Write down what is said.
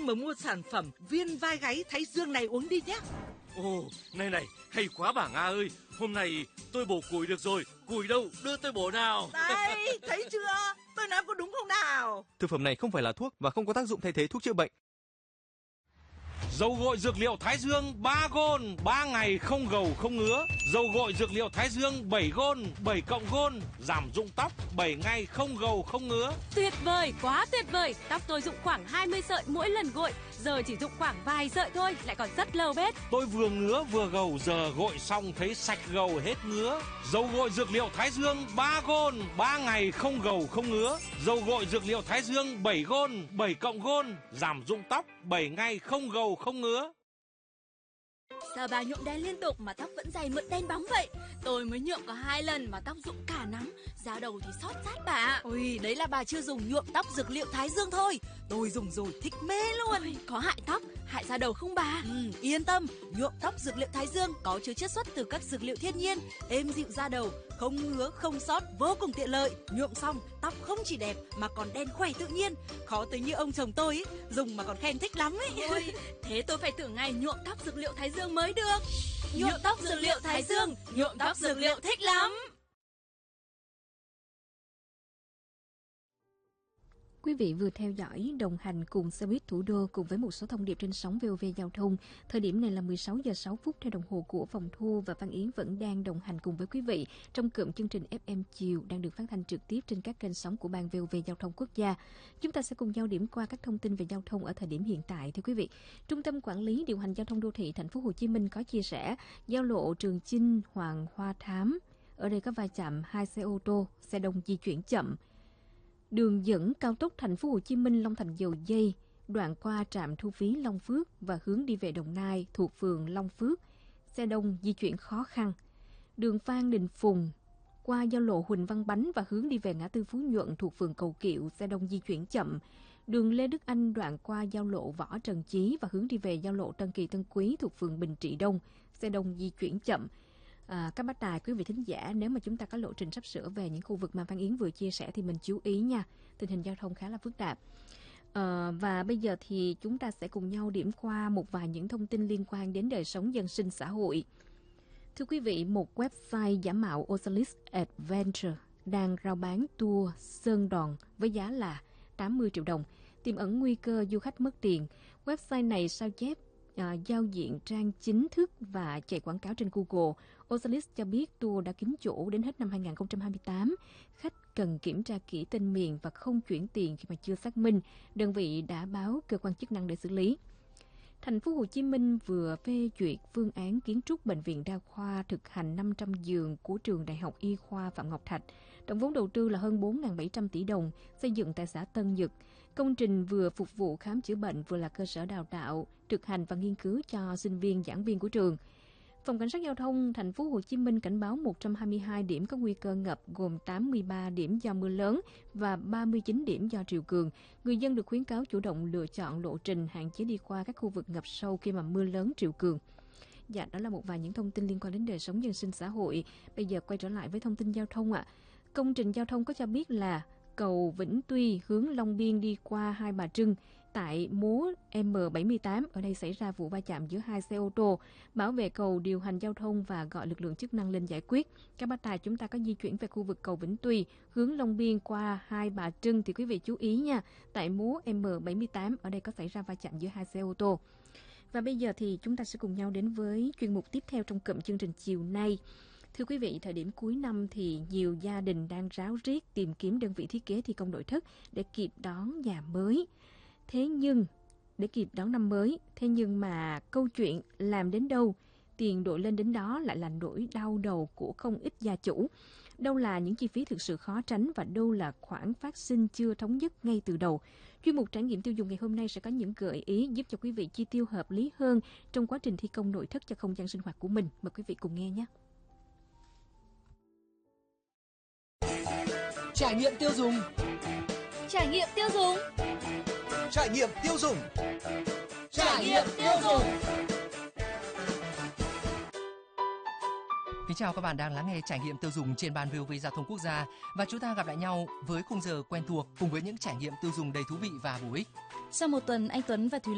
mà mua sản phẩm viên vai gáy thái dương này uống đi nhé. Ồ, này, hay quá bà Nga ơi. Hôm nay tôi bổ củi được rồi. Củi đâu, đưa tôi bổ nào. Đây, thấy chưa? Tôi nói có đúng không nào? Thực phẩm này không phải là thuốc và không có tác dụng thay thế thuốc chữa bệnh. Dầu gội dược liệu Thái Dương 3 gôn, 3 ngày không gầu không ngứa. Dầu gội dược liệu Thái Dương 7 gôn, 7 cộng gôn, giảm rụng tóc 7 ngày không gầu không ngứa. Tuyệt vời, quá tuyệt vời. Tóc tôi rụng khoảng 20 sợi mỗi lần gội, giờ chỉ rụng khoảng vài sợi thôi, lại còn rất lâu bết. Tôi vừa ngứa vừa gầu, giờ gội xong thấy sạch gầu hết ngứa. Dầu gội dược liệu Thái Dương 3 gôn, 3 ngày không gầu không ngứa. Dầu gội dược liệu Thái Dương 7 gôn, 7 cộng gôn, giảm rụng tóc 7 ngày không gầu không ngứa. Sao bà nhuộm đen liên tục mà tóc vẫn dày mượt đen bóng vậy? Tôi mới nhuộm có 2 lần mà tóc rụng cả nắm, da đầu thì xót rát bà. Ôi, đấy là bà chưa dùng nhuộm tóc dược liệu Thái Dương thôi. Tôi dùng rồi thích mê luôn. Ôi, có hại tóc, hại da đầu không bà? Yên tâm, nhuộm tóc dược liệu Thái Dương có chứa chiết xuất từ các dược liệu thiên nhiên, êm dịu da đầu, không ngứa, không xót, vô cùng tiện lợi. Nhuộm xong, tóc không chỉ đẹp mà còn đen khỏe tự nhiên. Khó tới như ông chồng tôi ấy, dùng mà còn khen thích lắm ấy. Ôi, thế tôi phải thử ngày nhuộm tóc dược liệu Thái Dương mới được. Nhuộm tóc dược liệu Thái Dương, nhuộm tóc dược liệu thích lắm. Quý vị vừa theo dõi đồng hành cùng xe buýt thủ đô cùng với một số thông điệp trên sóng VOV Giao thông. Thời điểm này là 16 giờ 6 phút theo đồng hồ của phòng thu và Văn Yến vẫn đang đồng hành cùng với quý vị trong cụm chương trình FM chiều đang được phát thanh trực tiếp trên các kênh sóng của Ban VOV Giao thông Quốc gia. Chúng ta sẽ cùng nhau điểm qua các thông tin về giao thông ở thời điểm hiện tại. Thưa quý vị, Trung tâm Quản lý Điều hành Giao thông Đô thị Thành phố Hồ Chí Minh có chia sẻ giao lộ Trường Chinh Hoàng Hoa Thám ở đây có va chạm 2 xe ô tô, xe đông di chuyển chậm. Đường dẫn cao tốc Thành phố Hồ Chí Minh Long Thành Dầu Dây, đoạn qua trạm thu phí Long Phước và hướng đi về Đồng Nai thuộc phường Long Phước, xe đông di chuyển khó khăn. Đường Phan Đình Phùng qua giao lộ Huỳnh Văn Bánh và hướng đi về ngã tư Phú Nhuận thuộc phường Cầu Kiệu, xe đông di chuyển chậm. Đường Lê Đức Anh đoạn qua giao lộ Võ Trần Chí và hướng đi về giao lộ Tân Kỳ Tân Quý thuộc phường Bình Trị Đông, xe đông di chuyển chậm. Các bác tài, quý vị thính giả, nếu mà chúng ta có lộ trình sắp sửa về những khu vực mà Văn Yến vừa chia sẻ thì mình chú ý nha, tình hình giao thông khá là phức tạp. Và bây giờ thì chúng ta sẽ cùng nhau điểm qua một vài những thông tin liên quan đến đời sống dân sinh xã hội. Thưa quý vị, một website giả mạo Osalis Adventure đang rao bán tour Sơn Đòn với giá là 80 triệu đồng, tiềm ẩn nguy cơ du khách mất tiền. Website này sao chép giao diện trang chính thức và chạy quảng cáo trên Google. Osalis cho biết tour đã kín chỗ đến hết năm 2028. Khách cần kiểm tra kỹ tên miền và không chuyển tiền khi mà chưa xác minh. Đơn vị đã báo cơ quan chức năng để xử lý. Thành phố Hồ Chí Minh vừa phê duyệt phương án kiến trúc bệnh viện đa khoa thực hành 500 giường của trường Đại học Y khoa Phạm Ngọc Thạch. Tổng vốn đầu tư là hơn 4.700 tỷ đồng, xây dựng tại xã Tân Nhật. Công trình vừa phục vụ khám chữa bệnh vừa là cơ sở đào tạo, thực hành và nghiên cứu cho sinh viên, giảng viên của trường. Phòng Cảnh sát Giao thông Thành phố Hồ Chí Minh cảnh báo 122 điểm có nguy cơ ngập, gồm 83 điểm do mưa lớn và 39 điểm do triều cường. Người dân được khuyến cáo chủ động lựa chọn lộ trình, hạn chế đi qua các khu vực ngập sâu khi mà mưa lớn, triều cường. Dạ, đó là một vài những thông tin liên quan đến đời sống dân sinh xã hội. Bây giờ quay trở lại với thông tin giao thông ạ. Công trình giao thông có cho biết là cầu Vĩnh Tuy hướng Long Biên đi qua Hai Bà Trưng tại mố M78, ở đây xảy ra vụ va chạm giữa 2 xe ô tô. Bảo vệ cầu điều hành giao thông và gọi lực lượng chức năng lên giải quyết. Các bác tài, chúng ta có di chuyển về khu vực cầu Vĩnh Tuy hướng Long Biên qua Hai Bà Trưng thì quý vị chú ý nha. Tại mố M78, ở đây có xảy ra va chạm giữa 2 xe ô tô. Và bây giờ thì chúng ta sẽ cùng nhau đến với chuyên mục tiếp theo trong cụm chương trình chiều nay. Thưa quý vị, thời điểm cuối năm thì nhiều gia đình đang ráo riết tìm kiếm đơn vị thiết kế thi công nội thất để kịp đón nhà mới. Để kịp đón năm mới, thế nhưng mà câu chuyện làm đến đâu, tiền đội lên đến đó lại là nỗi đau đầu của không ít gia chủ. Đâu là những chi phí thực sự khó tránh và đâu là khoản phát sinh chưa thống nhất ngay từ đầu. Chuyên mục trải nghiệm tiêu dùng ngày hôm nay sẽ có những gợi ý giúp cho quý vị chi tiêu hợp lý hơn trong quá trình thi công nội thất cho không gian sinh hoạt của mình. Mời quý vị cùng nghe nhé. Trải nghiệm tiêu dùng. Trải nghiệm tiêu dùng. Trải nghiệm tiêu dùng. Trải nghiệm tiêu dùng. Kính chào các bạn đang lắng nghe Trải nghiệm tiêu dùng trên Ban VOV Giao thông Quốc gia và chúng ta gặp lại nhau với khung giờ quen thuộc cùng với những trải nghiệm tiêu dùng đầy thú vị và bổ ích. Sau một tuần, anh Tuấn và Thúy